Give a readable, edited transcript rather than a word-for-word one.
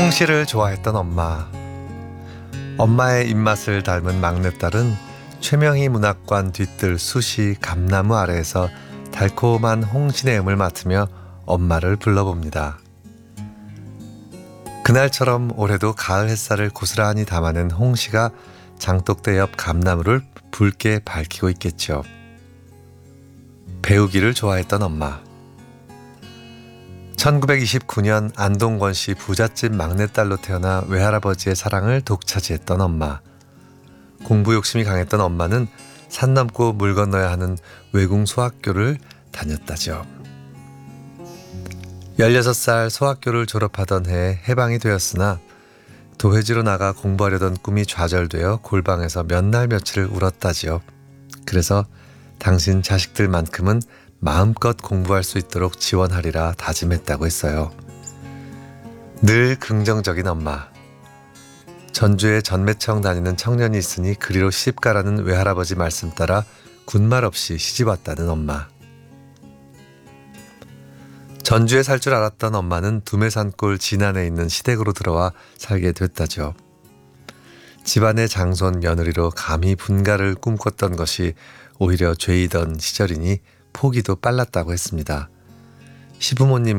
홍시를 좋아했던 엄마. 엄마의 입맛을 닮은 막내딸은 최명희 문학관 뒤뜰 수시 감나무 아래에서 달콤한 홍시내음을 맡으며 엄마를 불러봅니다. 그날처럼 올해도 가을 햇살을 고스란히 담아낸 홍시가 장독대 옆 감나무를 붉게 밝히고 있겠죠. 배우기를 좋아했던 엄마. 1929년 안동권 씨 부잣집 막내딸로 태어나 외할아버지의 사랑을 독차지했던 엄마. 공부 욕심이 강했던 엄마는 산 넘고 물 건너야 하는 외궁 소학교를 다녔다죠. 16살 소학교를 졸업하던 해에 해방이 되었으나 도회지로 나가 공부하려던 꿈이 좌절되어 골방에서 몇 날 며칠을 울었다지요. 그래서 당신 자식들만큼은 마음껏 공부할 수 있도록 지원하리라 다짐했다고 했어요. 늘 긍정적인 엄마. 전주에 전매청 다니는 청년이 있으니 그리로 시집가라는 외할아버지 말씀 따라 군말 없이 시집왔다는 엄마. 전주에 살 줄 알았던 엄마는 두메산골 진안에 있는 시댁으로 들어와 살게 됐다죠. 집안의 장손 며느리로 감히 분가를 꿈꿨던 것이 오히려 죄이던 시절이니 포기도 빨랐다고 했습니다. 시부모님